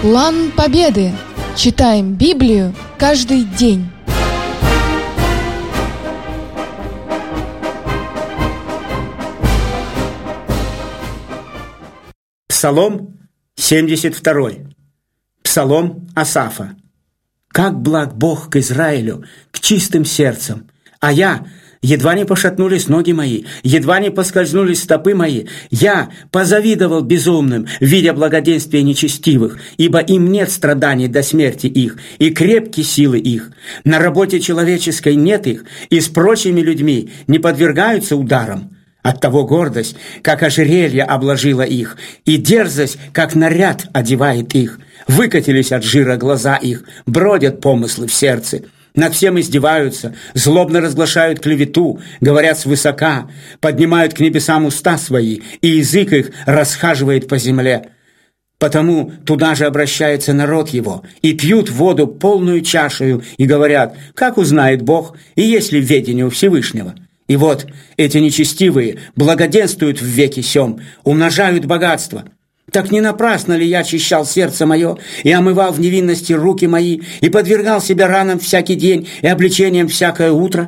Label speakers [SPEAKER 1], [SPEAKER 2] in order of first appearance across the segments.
[SPEAKER 1] План Победы. Читаем Библию каждый день.
[SPEAKER 2] Псалом 72. Псалом Асафа. «Как благ Бог к Израилю, к чистым сердцам, а я, едва не пошатнулись ноги мои, едва не поскользнулись стопы мои, я позавидовал безумным, видя благоденствие нечестивых, ибо им нет страданий до смерти их, и крепки силы их. На работе человеческой нет их, и с прочими людьми не подвергаются ударам. Оттого гордость, как ожерелье, обложила их, и дерзость, как наряд, одевает их. Выкатились от жира глаза их, бродят помыслы в сердце. Над всем издеваются, злобно разглашают клевету, говорят свысока, поднимают к небесам уста свои, и язык их расхаживает по земле. Потому туда же обращается народ его, и пьют воду полную чашею, и говорят: как узнает Бог, и есть ли ведение у Всевышнего? И вот эти нечестивые благоденствуют в веки сем, умножают богатство. Так не напрасно ли я очищал сердце мое и омывал в невинности руки мои и подвергал себя ранам всякий день и обличениям всякое утро?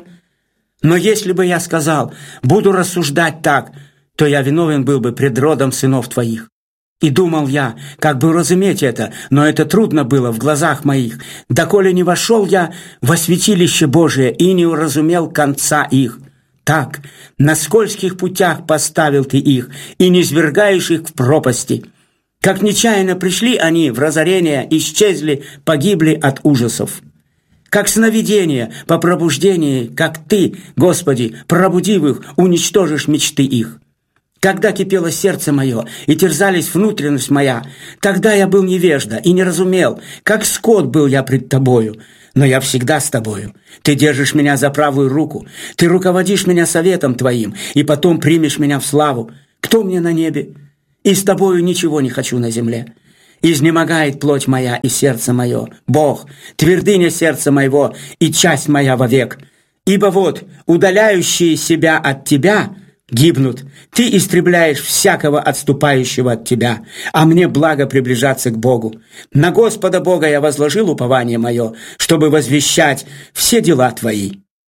[SPEAKER 2] Но если бы я сказал: буду рассуждать так, то я виновен был бы пред родом сынов твоих. И думал я, как бы уразуметь это, но это трудно было в глазах моих, доколе не вошел я во святилище Божие и не уразумел конца их. Так, на скользких путях поставил ты их, и не свергаешь их в пропасти. Как нечаянно пришли они в разорение, исчезли, погибли от ужасов. Как сновидение по пробуждении, как ты, Господи, пробудив их, уничтожишь мечты их. Когда кипело сердце мое, и терзались внутренность моя, тогда я был невежда и не разумел, как скот был я пред тобою. Но я всегда с тобою. Ты держишь меня за правую руку, ты руководишь меня советом твоим, и потом примешь меня в славу. Кто мне на небе? И с тобою ничего не хочу на земле. Изнемогает плоть моя и сердце мое. Бог, твердыня сердца моего и часть моя вовек. Ибо вот, удаляющие себя от тебя гибнут. Ты истребляешь всякого отступающего от тебя, а мне благо приближаться к Богу. На Господа Бога я возложил упование мое, чтобы возвещать все дела твои».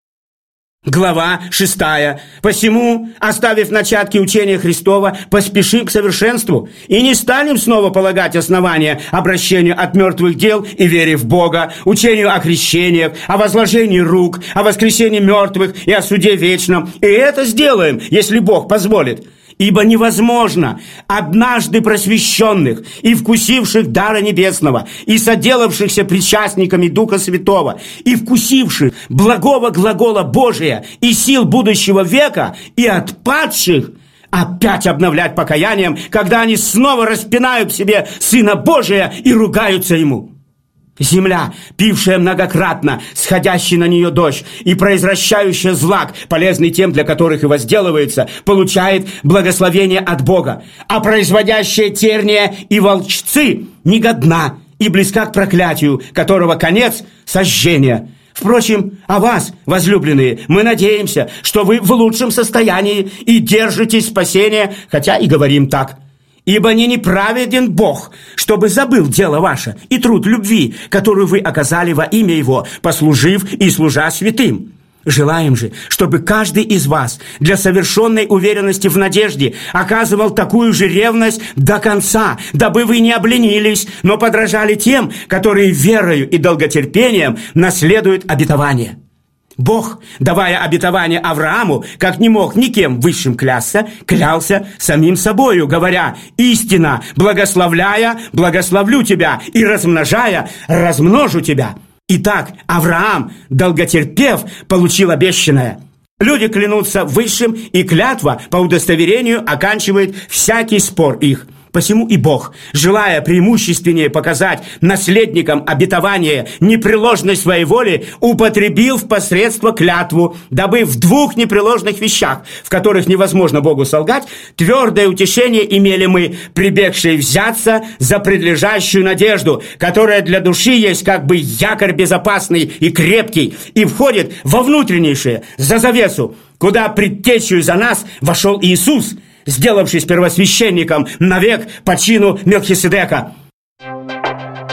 [SPEAKER 2] Глава 6. «Посему, оставив начатки учения Христова, поспешим к совершенству, и не станем снова полагать основания обращению от мертвых дел и вере в Бога, учению о крещениях, о возложении рук, о воскресении мертвых и о суде вечном. И это сделаем, если Бог позволит. Ибо невозможно однажды просвещенных и вкусивших дара небесного, и соделавшихся причастниками Духа Святого, и вкусивших благого глагола Божия и сил будущего века, и отпадших опять обновлять покаянием, когда они снова распинают в себе Сына Божия и ругаются Ему. Земля, пившая многократно сходящий на нее дождь и произвращающая злак, полезный тем, для которых и возделывается, получает благословение от Бога, а производящая терния и волчцы негодна и близка к проклятию, которого конец – сожжение. Впрочем, о вас, возлюбленные, мы надеемся, что вы в лучшем состоянии и держитесь спасения, хотя и говорим так. Ибо не неправеден Бог, чтобы забыл дело ваше и труд любви, которую вы оказали во имя Его, послужив и служа святым. Желаем же, чтобы каждый из вас для совершенной уверенности в надежде оказывал такую же ревность до конца, дабы вы не обленились, но подражали тем, которые верою и долготерпением наследуют обетование. Бог, давая обетование Аврааму, как не мог никем высшим клясться, клялся самим собою, говоря: «Истинно, благословляя, благословлю тебя, и размножая, размножу тебя». Итак, Авраам, долготерпев, получил обещанное. Люди клянутся высшим, и клятва по удостоверению оканчивает всякий спор их. Посему и Бог, желая преимущественнее показать наследникам обетования непреложность своей воли, употребил в посредство клятву, дабы в двух непреложных вещах, в которых невозможно Богу солгать, твердое утешение имели мы, прибегшие взяться за предлежащую надежду, которая для души есть как бы якорь безопасный и крепкий, и входит во внутреннейшее, за завесу, куда предтечью за нас вошел Иисус, сделавшись первосвященником навек по чину Мелхиседека.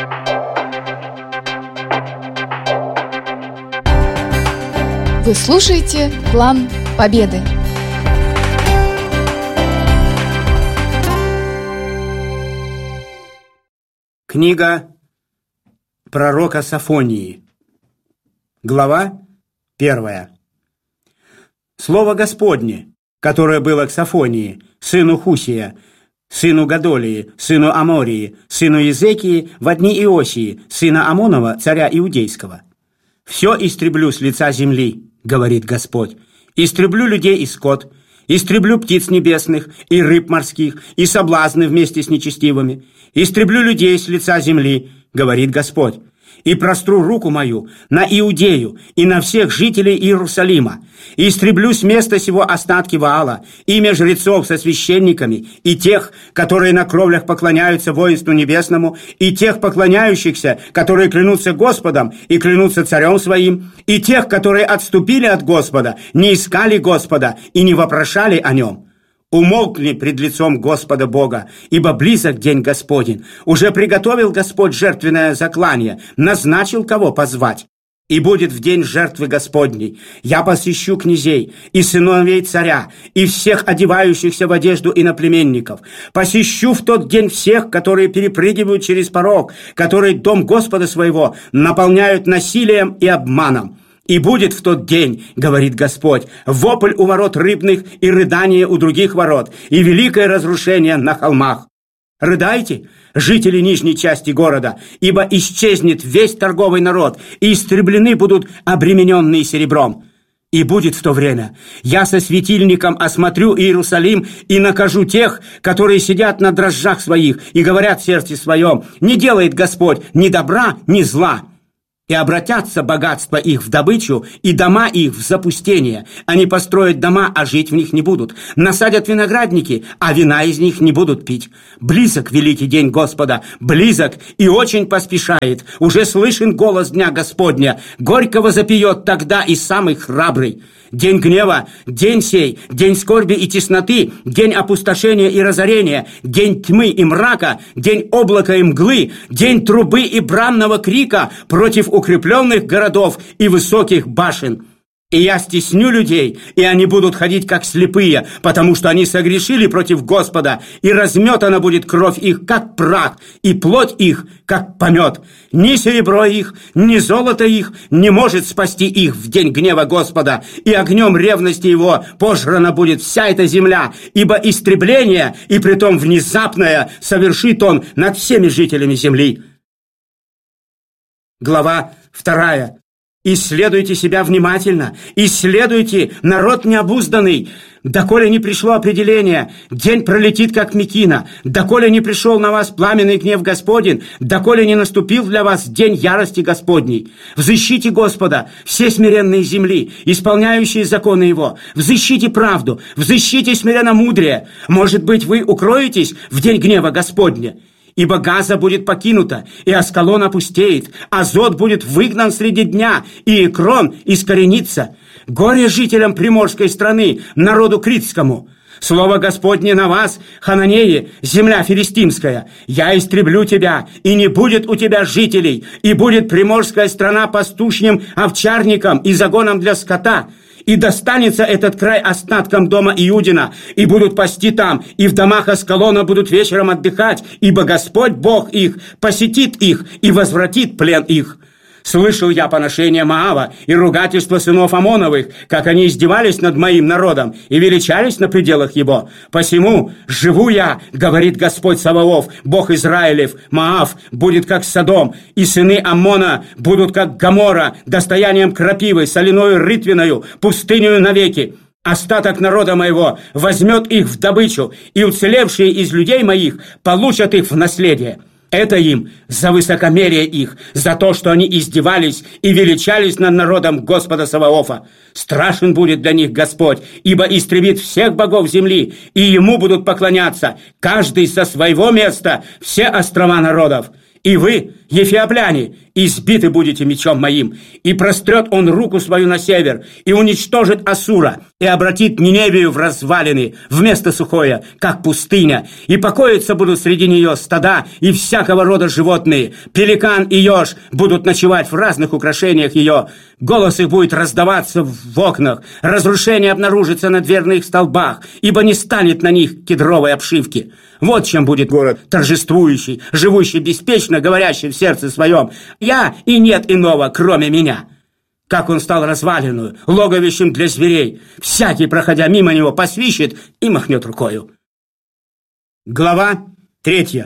[SPEAKER 1] Вы слушаете «План Победы».
[SPEAKER 2] Книга пророка Софонии. Глава 1. Слово Господне, которое было к Софонии, сыну Хусия, сыну Гадолии, сыну Амории, сыну Езекии, во дни Иосии, сына Амонова, царя Иудейского. «Все истреблю с лица земли, — говорит Господь, — истреблю людей и скот, истреблю птиц небесных и рыб морских, и соблазны вместе с нечестивыми, истреблю людей с лица земли, — говорит Господь, и простру руку мою на Иудею и на всех жителей Иерусалима, и истреблю с места сего остатки Ваала, имя жрецов со священниками, и тех, которые на кровлях поклоняются воинству небесному, и тех поклоняющихся, которые клянутся Господом и клянутся царем своим, и тех, которые отступили от Господа, не искали Господа и не вопрошали о нем. Умолкни пред лицом Господа Бога, ибо близок день Господень. Уже приготовил Господь жертвенное заклание, назначил кого позвать. И будет в день жертвы Господней. Я посещу князей и сыновей царя, и всех одевающихся в одежду иноплеменников. Посещу в тот день всех, которые перепрыгивают через порог, которые дом Господа своего наполняют насилием и обманом. И будет в тот день, говорит Господь, вопль у ворот рыбных и рыдание у других ворот, и великое разрушение на холмах. Рыдайте, жители нижней части города, ибо исчезнет весь торговый народ, и истреблены будут обремененные серебром. И будет в то время, я со светильником осмотрю Иерусалим и накажу тех, которые сидят на дрожжах своих и говорят в сердце своем, не делает Господь ни добра, ни зла. И обратятся богатства их в добычу, и дома их в запустение. Они построят дома, а жить в них не будут. Насадят виноградники, а вина из них не будут пить. Близок великий день Господа, близок и очень поспешает. Уже слышен голос дня Господня. Горько возопьет тогда и самый храбрый. День гнева, день сей, день скорби и тесноты, день опустошения и разорения, день тьмы и мрака, день облака и мглы, день трубы и бранного крика против укрепленных городов и высоких башен. И я стесню людей, и они будут ходить как слепые, потому что они согрешили против Господа, и разметана будет кровь их, как прах, и плоть их, как помет. Ни серебро их, ни золото их не может спасти их в день гнева Господа, и огнем ревности его пожрана будет вся эта земля, ибо истребление, и притом внезапное, совершит он над всеми жителями земли». Глава 2. «Исследуйте себя внимательно, исследуйте, народ необузданный, доколе не пришло определение, день пролетит, как мекина, доколе не пришел на вас пламенный гнев Господень, доколе не наступил для вас день ярости Господней. Взыщите Господа, все смиренные земли, исполняющие законы Его, взыщите правду, взыщите смиренномудрие. Может быть, вы укроетесь в день гнева Господня? Ибо Газа будет покинута, и Аскалон опустеет, Азот будет выгнан среди дня, и Экрон искоренится. Горе жителям приморской страны, народу критскому! Слово Господне на вас, Хананеи, земля филистимская. Я истреблю тебя, и не будет у тебя жителей, и будет приморская страна пастушьим овчарником и загоном для скота. И достанется этот край остаткам дома Иудина, и будут пасти там, и в домах Аскалона будут вечером отдыхать, ибо Господь Бог их посетит их и возвратит плен их. Слышал я поношение Моава и ругательство сынов Амоновых, как они издевались над моим народом и величались на пределах его. Посему живу я, говорит Господь Саваоф, Бог Израилев, Моав будет как Содом, и сыны Аммона будут как Гоморра, достоянием крапивы, соляною рытвиною, пустынею навеки. Остаток народа моего возьмет их в добычу, и уцелевшие из людей моих получат их в наследие. Это им за высокомерие их, за то, что они издевались и величались над народом Господа Саваофа. Страшен будет для них Господь, ибо истребит всех богов земли, и Ему будут поклоняться, каждый со своего места, все острова народов. И вы, ефиопляне, избиты будете мечом моим. И прострет он руку свою на север, и уничтожит Ассура, и обратит Ниневию в развалины, вместо сухое, как пустыня. И покоиться будут среди нее стада и всякого рода животные. Пеликан и еж будут ночевать в разных украшениях ее. Голос их будет раздаваться в окнах, разрушение обнаружится на дверных столбах, ибо не станет на них кедровой обшивки. Вот чем будет город торжествующий, живущий беспечно, говорящий в сердце своем: «Я и нет иного, кроме меня». Как он стал развалиною, логовищем для зверей. Всякий, проходя мимо него, посвищет и махнет рукою. Глава 3.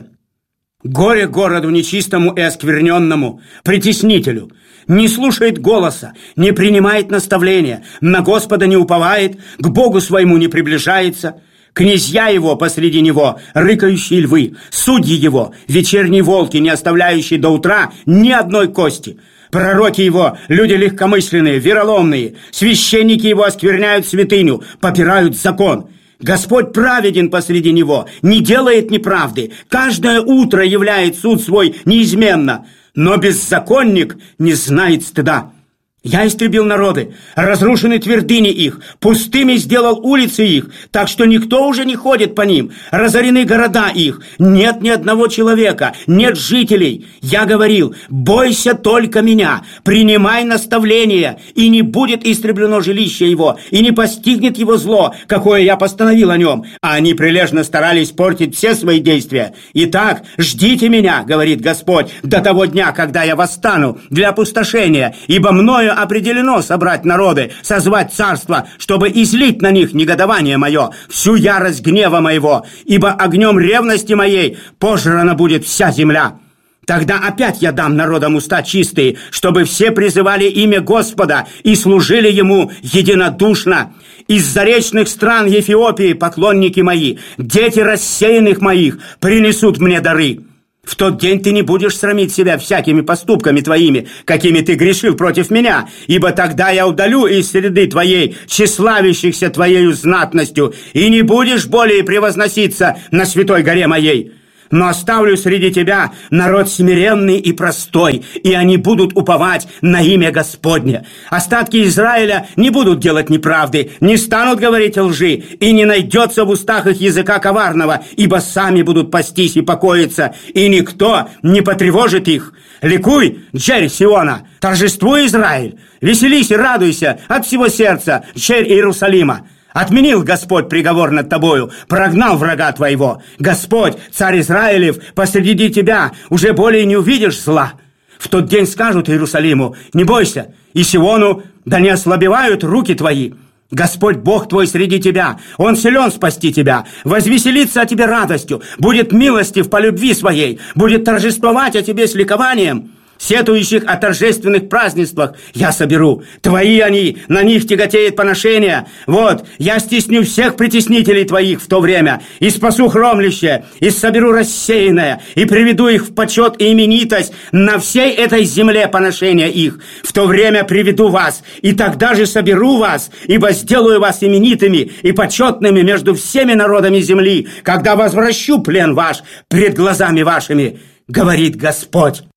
[SPEAKER 2] Горе городу нечистому и оскверненному, притеснителю. Не слушает голоса, не принимает наставления, на Господа не уповает, к Богу своему не приближается. Князья его посреди него, рыкающие львы, судьи его, вечерние волки, не оставляющие до утра ни одной кости. Пророки его, люди легкомысленные, вероломные, священники его оскверняют святыню, попирают закон. Господь праведен посреди него, не делает неправды, каждое утро являет суд свой неизменно, но беззаконник не знает стыда. Я истребил народы, разрушены твердыни их, пустыми сделал улицы их, так что никто уже не ходит по ним, разорены города их, нет ни одного человека, нет жителей. Я говорил: бойся только меня, принимай наставления, и не будет истреблено жилище его, и не постигнет его зло, какое я постановил о нем. А они прилежно старались портить все свои действия. Итак, ждите меня, говорит Господь, до того дня, когда я восстану для опустошения, ибо мною определено собрать народы, созвать царство, чтобы излить на них негодование мое, всю ярость гнева моего, ибо огнем ревности моей пожрана будет вся земля. Тогда опять я дам народам уста чистые, чтобы все призывали имя Господа и служили Ему единодушно. Из заречных стран Эфиопии поклонники мои, дети рассеянных моих, принесут мне дары. В тот день ты не будешь срамить себя всякими поступками твоими, какими ты грешил против меня, ибо тогда я удалю из среды твоей тщеславящихся твоею знатностью, и не будешь более превозноситься на святой горе моей. Но оставлю среди тебя народ смиренный и простой, и они будут уповать на имя Господне. Остатки Израиля не будут делать неправды, не станут говорить лжи, и не найдется в устах их языка коварного, ибо сами будут пастись и покоиться, и никто не потревожит их. Ликуй, черь Сиона, торжествуй, Израиль, веселись и радуйся от всего сердца, черь Иерусалима. Отменил Господь приговор над тобою, прогнал врага твоего. Господь, царь Израилев, посреди тебя уже более не увидишь зла. В тот день скажут Иерусалиму: не бойся, и Сиону: да не ослабевают руки твои. Господь Бог твой среди тебя, Он силен спасти тебя, возвеселится о тебе радостью, будет милостив по любви своей, будет торжествовать о тебе с ликованием. Сетующих о торжественных празднествах я соберу. Твои они, на них тяготеет поношение. Вот, я стесню всех притеснителей твоих в то время, и спасу хромлище, и соберу рассеянное, и приведу их в почет и именитость на всей этой земле поношения их. В то время приведу вас, и тогда же соберу вас, ибо сделаю вас именитыми и почетными между всеми народами земли, когда возвращу плен ваш пред глазами вашими, говорит Господь.